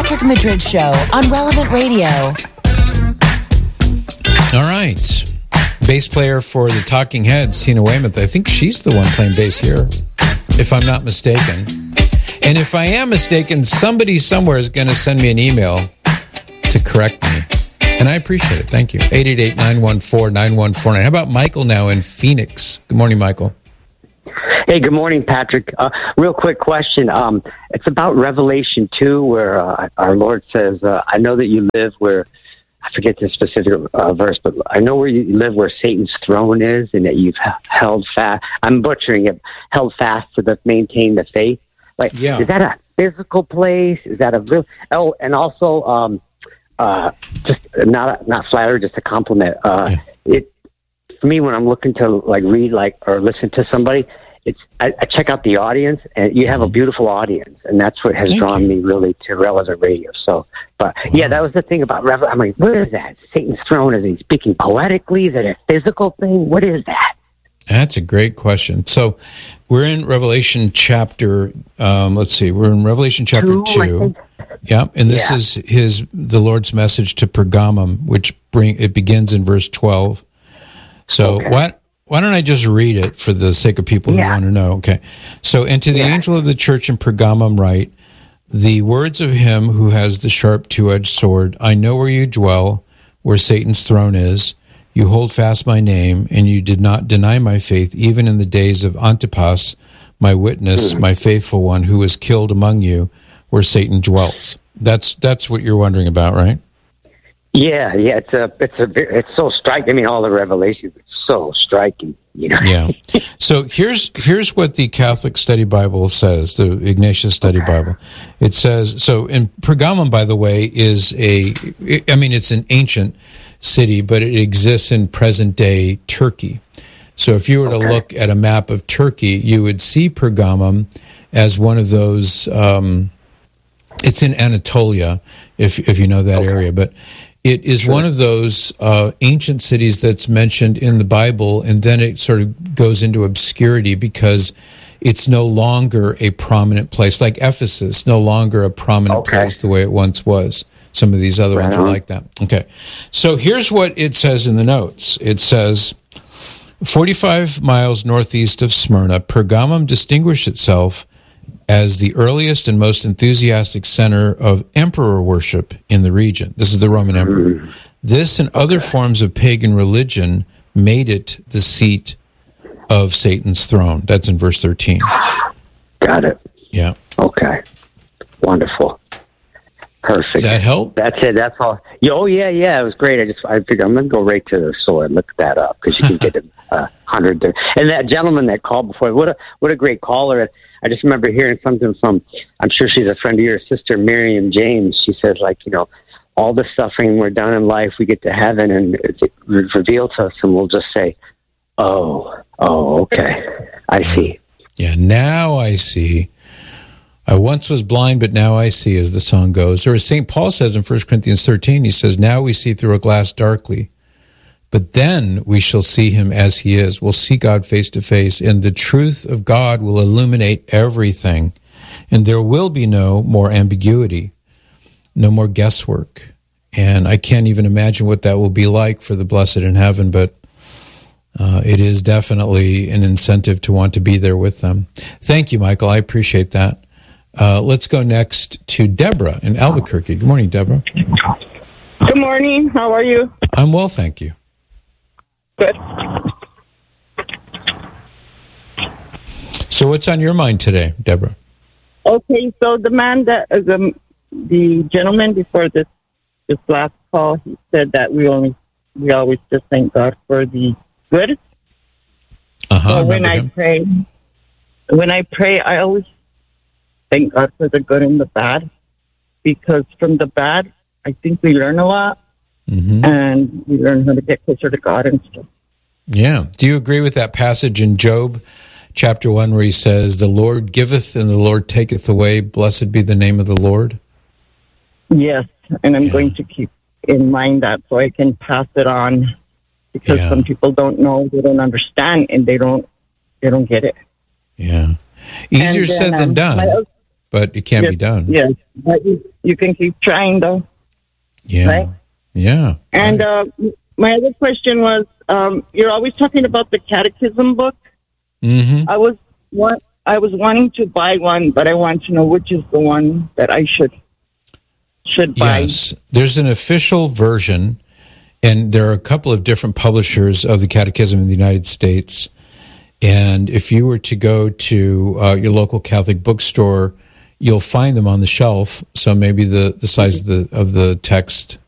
Patrick Madrid Show on Relevant Radio. All right. Bass player for the Talking Heads, Tina Weymouth. I think she's the one playing bass here, if I'm not mistaken. And if I am mistaken, somebody somewhere is going to send me an email to correct me. And I appreciate it. Thank you. 888-914-9149. How about Michael now in Phoenix? Good morning, Michael. Hey, good morning, Patrick. Real quick question. It's about Revelation 2, where our Lord says, I know that you live where, I forget the specific verse, but I know where you live where Satan's throne is, and that you've held fast. I'm butchering it. Held fast to maintain the faith. Like, yeah. Is that a physical place? Is that a real? Oh, and also, just not flattery, just a compliment. It for me when I'm looking to like read or listen to somebody. I check out the audience, and you have a beautiful audience, and that's what has drawn me really to Relevant Radio. So, but yeah, that was the thing about Relevant. I'm like, what is that? Satan's throne? Is he speaking poetically? Is it a physical thing? What is that? That's a great question. So, we're in Revelation chapter. We're in Revelation chapter 2. Yeah, and this is the Lord's message to Pergamum, which it begins in verse 12. So Why don't I just read it for the sake of people who want to know? Okay. So, and to the angel of the church in Pergamum write, the words of him who has the sharp two-edged sword, I know where you dwell, where Satan's throne is. You hold fast my name, and you did not deny my faith, even in the days of Antipas, my witness, my faithful one, who was killed among you, where Satan dwells. That's what you're wondering about, right? Yeah. It's so striking. I mean, all the revelations. So striking, you know. Yeah. So here's what the Catholic Study Bible says, the Ignatius Study Bible. It says, so in Pergamum, by the way, it's an ancient city, but it exists in present day Turkey. So if you were to look at a map of Turkey, you would see Pergamum as one of those, it's in Anatolia, if you know that area, but it is one of those ancient cities that's mentioned in the Bible, and then it sort of goes into obscurity because it's no longer a prominent place. Like Ephesus, no longer a prominent place the way it once was. Some of these other ones are like that. Okay. So here's what it says in the notes. It says, 45 miles northeast of Smyrna, Pergamum distinguished itself as the earliest and most enthusiastic center of emperor worship in the region. This is the Roman emperor. This and other forms of pagan religion made it the seat of Satan's throne. That's in verse 13. Got it. Yeah. Okay. Wonderful. Perfect. Does that help? That's it. That's all. Oh, yeah. It was great. I figured I'm going to go right to the sword and look that up because you can get 100 there. And that gentleman that called before, what a great caller. I just remember hearing something from, I'm sure she's a friend of yours, Sister Miriam James. She says, all the suffering we're done in life, we get to heaven and it's revealed to us, and we'll just say, oh, okay. I see. Yeah, now I see. I once was blind, but now I see, as the song goes. Or as St. Paul says in 1 Corinthians 13, he says, now we see through a glass darkly, but then we shall see him as he is. We'll see God face to face, and the truth of God will illuminate everything, and there will be no more ambiguity, no more guesswork. And I can't even imagine what that will be like for the blessed in heaven, but it is definitely an incentive to want to be there with them. Thank you, Michael. I appreciate that. Let's go next to Deborah in Albuquerque. Good morning, Deborah. Good morning. How are you? I'm well, thank you. Good. So what's on your mind today, Deborah? Okay, so the man that the gentleman before this last call, he said that we always just thank God for the good. So when I pray, I always thank God for the good and the bad, because from the bad, I think we learn a lot, and we learn how to get closer to God and stuff. Yeah. Do you agree with that passage in Job chapter 1 where he says, the Lord giveth and the Lord taketh away, blessed be the name of the Lord? Yes, and I'm going to keep in mind that so I can pass it on, because some people don't know, they don't understand, and they don't get it. Yeah. Easier said than done. but it can be done. Yes, but you can keep trying, though. Yeah. Right? Yeah. And my other question was, you're always talking about the catechism book. Mm-hmm. I was wanting to buy one, but I want to know which is the one that I should buy. Yes, there's an official version, and there are a couple of different publishers of the Catechism in the United States. And if you were to go to your local Catholic bookstore, you'll find them on the shelf. So maybe the size of the text